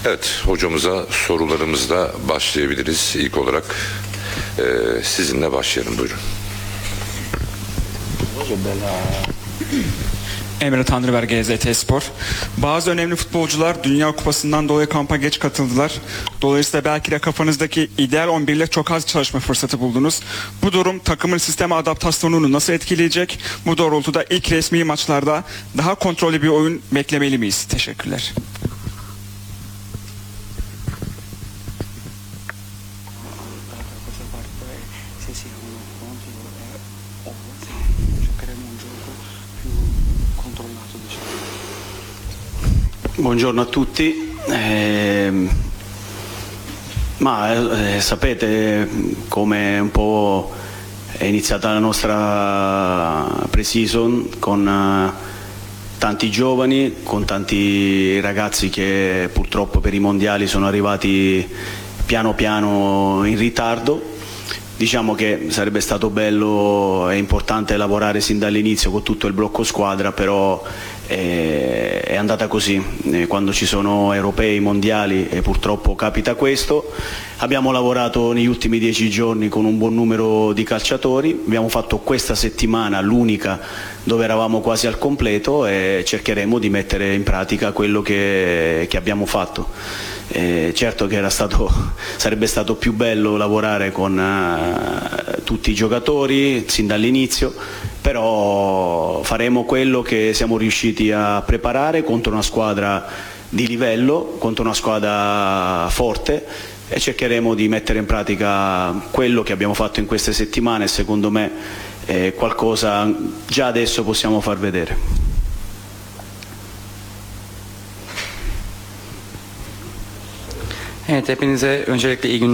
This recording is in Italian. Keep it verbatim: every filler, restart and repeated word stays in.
Evet, hocamıza sorularımızla başlayabiliriz. İlk olarak e, sizinle başlayalım, buyurun. Emre Tanrıver, G Z T Spor. Bazı önemli futbolcular Dünya Kupası'ndan dolayı kampa geç katıldılar. Dolayısıyla belki de kafanızdaki ideal on bir ile çok az çalışma fırsatı buldunuz. Bu durum takımın sisteme adaptasyonunu nasıl etkileyecek? Bu doğrultuda ilk resmi maçlarda daha kontrollü bir oyun beklemeli miyiz? Teşekkürler. Buongiorno a tutti, eh, ma eh, sapete come un po' è iniziata la nostra pre-season con eh, tanti giovani, con tanti ragazzi che purtroppo per i mondiali sono arrivati piano piano in ritardo. Diciamo che sarebbe stato bello e importante lavorare sin dall'inizio con tutto il blocco squadra, però eh, è andata così. Eh, quando ci sono europei, mondiali, e purtroppo capita questo. Abbiamo lavorato negli ultimi dieci giorni con un buon numero di calciatori, abbiamo fatto questa settimana l'unica dove eravamo quasi al completo e cercheremo di mettere in pratica quello che, che abbiamo fatto. Eh, certo che era stato, sarebbe stato più bello lavorare con eh, tutti i giocatori sin dall'inizio, però faremo quello che siamo riusciti a preparare contro una squadra di livello, contro una squadra forte, e cercheremo di mettere in pratica quello che abbiamo fatto in queste settimane. Secondo me eh, qualcosa già adesso possiamo far vedere. Evet, hepinize öncelikle iyi günler.